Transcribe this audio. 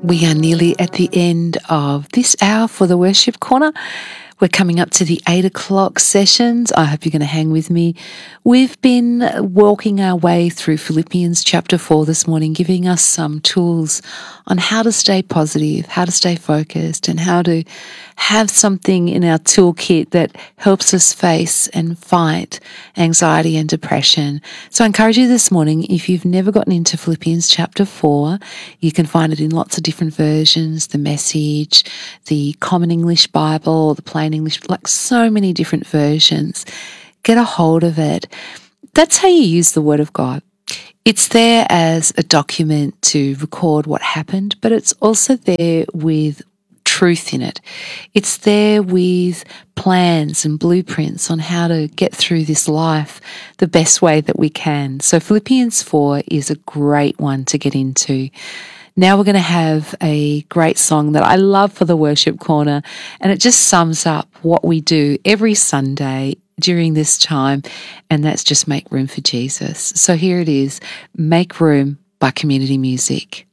We are nearly at the end of this hour for the Worship Corner. We're coming up to the 8 o'clock sessions. I hope you're going to hang with me. We've been walking our way through Philippians chapter 4 this morning, giving us some tools on how to stay positive, how to stay focused, and how to have something in our toolkit that helps us face and fight anxiety and depression. So I encourage you this morning, if you've never gotten into Philippians chapter 4, you can find it in lots of different versions, the Message, the Common English Bible, the Plain English, like so many different versions. Get a hold of it. That's how you use the Word of God. It's there as a document to record what happened, but it's also there with truth in it. It's there with plans and blueprints on how to get through this life the best way that we can. So Philippians 4 is a great one to get into. Now we're going to have a great song that I love for the Worship Corner, and it just sums up what we do every Sunday during this time, and that's just make room for Jesus. So here it is, Make Room by Community Music.